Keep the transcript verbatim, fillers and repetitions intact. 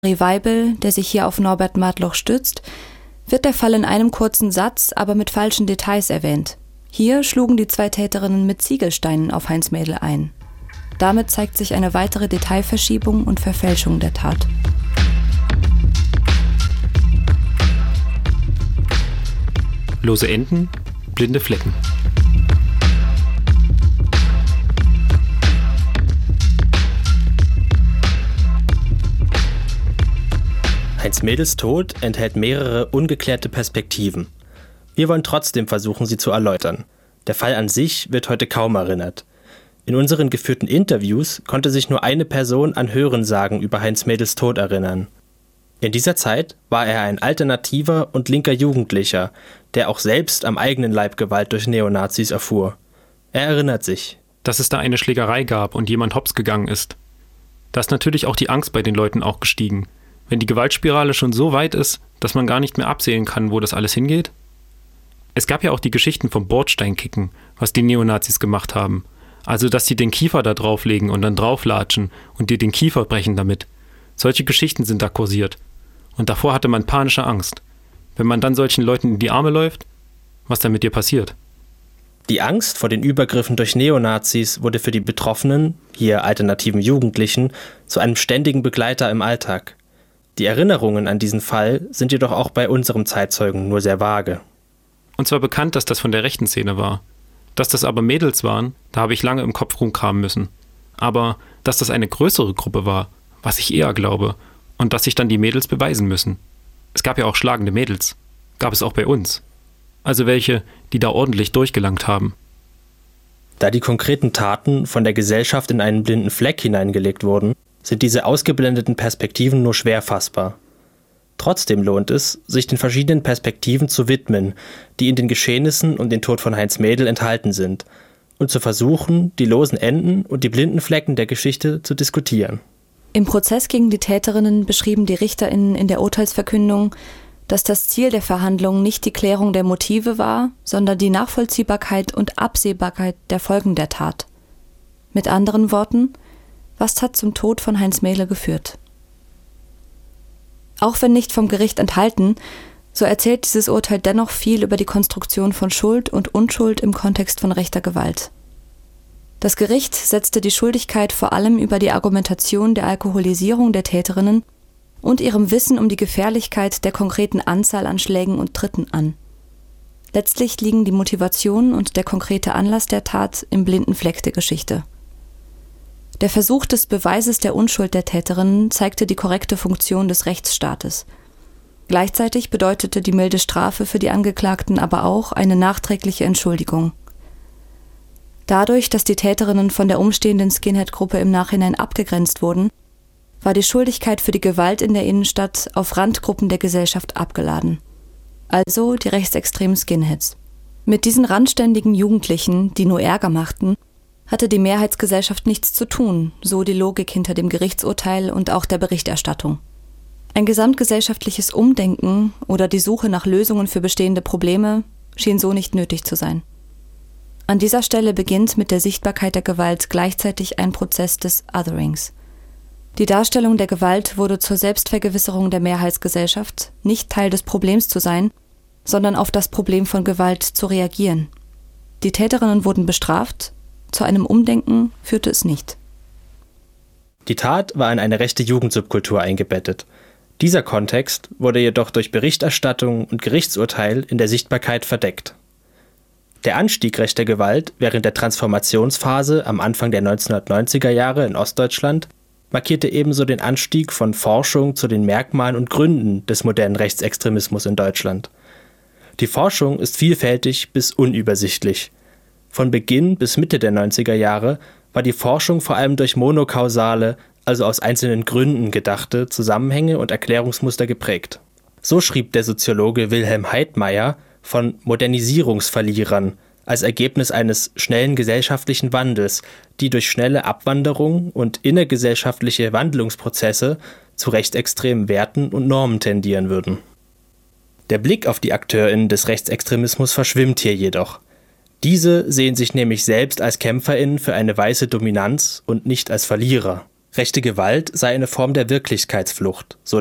Revival, der sich hier auf Norbert Martloch stützt, wird der Fall in einem kurzen Satz, aber mit falschen Details erwähnt. Hier schlugen die zwei Täterinnen mit Ziegelsteinen auf Heinz Mädel ein. Damit zeigt sich eine weitere Detailverschiebung und Verfälschung der Tat. Lose Enden, blinde Flecken. Heinz Mädels Tod enthält mehrere ungeklärte Perspektiven. Wir wollen trotzdem versuchen, sie zu erläutern. Der Fall an sich wird heute kaum erinnert. In unseren geführten Interviews konnte sich nur eine Person an Hörensagen über Heinz Mädels Tod erinnern. In dieser Zeit war er ein alternativer und linker Jugendlicher, der auch selbst am eigenen Leib Gewalt durch Neonazis erfuhr. Er erinnert sich. Dass es da eine Schlägerei gab und jemand hops gegangen ist. Da ist natürlich auch die Angst bei den Leuten auch gestiegen. Wenn die Gewaltspirale schon so weit ist, dass man gar nicht mehr absehen kann, wo das alles hingeht. Es gab ja auch die Geschichten vom Bordsteinkicken, was die Neonazis gemacht haben. Also, dass sie den Kiefer da drauflegen und dann drauflatschen und dir den Kiefer brechen damit. Solche Geschichten sind da kursiert. Und davor hatte man panische Angst. Wenn man dann solchen Leuten in die Arme läuft, was dann mit dir passiert? Die Angst vor den Übergriffen durch Neonazis wurde für die Betroffenen, hier alternativen Jugendlichen, zu einem ständigen Begleiter im Alltag. Die Erinnerungen an diesen Fall sind jedoch auch bei unserem Zeitzeugen nur sehr vage. Und zwar bekannt, dass das von der rechten Szene war. Dass das aber Mädels waren, da habe ich lange im Kopf rumkramen müssen. Aber dass das eine größere Gruppe war, was ich eher glaube, und dass sich dann die Mädels beweisen müssen. Es gab ja auch schlagende Mädels. Gab es auch bei uns. Also welche, die da ordentlich durchgelangt haben. Da die konkreten Taten von der Gesellschaft in einen blinden Fleck hineingelegt wurden, sind diese ausgeblendeten Perspektiven nur schwer fassbar. Trotzdem lohnt es, sich den verschiedenen Perspektiven zu widmen, die in den Geschehnissen und den Tod von Heinz Mädel enthalten sind, und zu versuchen, die losen Enden und die blinden Flecken der Geschichte zu diskutieren. Im Prozess gegen die Täterinnen beschrieben die RichterInnen in der Urteilsverkündung, dass das Ziel der Verhandlungen nicht die Klärung der Motive war, sondern die Nachvollziehbarkeit und Absehbarkeit der Folgen der Tat. Mit anderen Worten, was hat zum Tod von Heinz Mädel geführt? Auch wenn nicht vom Gericht enthalten, so erzählt dieses Urteil dennoch viel über die Konstruktion von Schuld und Unschuld im Kontext von rechter Gewalt. Das Gericht setzte die Schuldigkeit vor allem über die Argumentation der Alkoholisierung der Täterinnen und ihrem Wissen um die Gefährlichkeit der konkreten Anzahl an Schlägen und Tritten an. Letztlich liegen die Motivation und der konkrete Anlass der Tat im blinden Fleck der Geschichte. Der Versuch des Beweises der Unschuld der Täterinnen zeigte die korrekte Funktion des Rechtsstaates. Gleichzeitig bedeutete die milde Strafe für die Angeklagten aber auch eine nachträgliche Entschuldigung. Dadurch, dass die Täterinnen von der umstehenden Skinhead-Gruppe im Nachhinein abgegrenzt wurden, war die Schuldigkeit für die Gewalt in der Innenstadt auf Randgruppen der Gesellschaft abgeladen. Also die rechtsextremen Skinheads. Mit diesen randständigen Jugendlichen, die nur Ärger machten, hatte die Mehrheitsgesellschaft nichts zu tun, so die Logik hinter dem Gerichtsurteil und auch der Berichterstattung. Ein gesamtgesellschaftliches Umdenken oder die Suche nach Lösungen für bestehende Probleme schien so nicht nötig zu sein. An dieser Stelle beginnt mit der Sichtbarkeit der Gewalt gleichzeitig ein Prozess des Otherings. Die Darstellung der Gewalt wurde zur Selbstvergewisserung der Mehrheitsgesellschaft, nicht Teil des Problems zu sein, sondern auf das Problem von Gewalt zu reagieren. Die Täterinnen wurden bestraft, zu einem Umdenken führte es nicht. Die Tat war in eine rechte Jugendsubkultur eingebettet. Dieser Kontext wurde jedoch durch Berichterstattung und Gerichtsurteil in der Sichtbarkeit verdeckt. Der Anstieg rechter Gewalt während der Transformationsphase am Anfang der neunzehnhundertneunziger Jahre in Ostdeutschland markierte ebenso den Anstieg von Forschung zu den Merkmalen und Gründen des modernen Rechtsextremismus in Deutschland. Die Forschung ist vielfältig bis unübersichtlich. Von Beginn bis Mitte der neunziger Jahre war die Forschung vor allem durch monokausale, also aus einzelnen Gründen gedachte, Zusammenhänge und Erklärungsmuster geprägt. So schrieb der Soziologe Wilhelm Heidmayer von Modernisierungsverlierern als Ergebnis eines schnellen gesellschaftlichen Wandels, die durch schnelle Abwanderung und innergesellschaftliche Wandlungsprozesse zu rechtsextremen Werten und Normen tendieren würden. Der Blick auf die AkteurInnen des Rechtsextremismus verschwimmt hier jedoch. Diese sehen sich nämlich selbst als KämpferInnen für eine weiße Dominanz und nicht als Verlierer. Rechte Gewalt sei eine Form der Wirklichkeitsflucht, so